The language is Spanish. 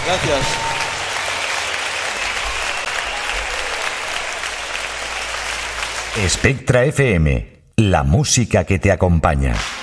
Gracias. Spectra FM, la música que te acompaña.